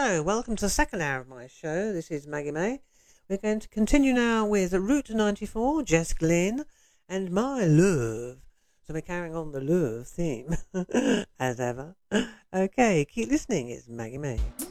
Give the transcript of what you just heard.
Hello, welcome to the second hour of my show. This is Maggie May. We're going to continue now with Route 94, Jess Glynn, and My Love. So we're carrying on the love theme, as ever. Okay, keep listening. It's Maggie May.